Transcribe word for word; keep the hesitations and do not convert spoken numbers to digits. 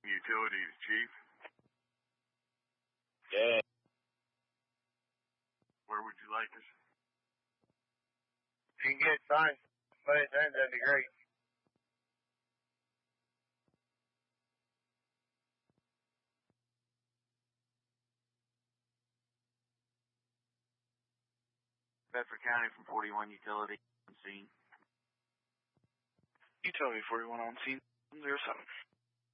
Utilities, Chief. Yeah. Where would you like us? If you can get signed, but that'd be great. Bedford County from forty-one Utility on scene. Utility forty-one on scene, zero seven.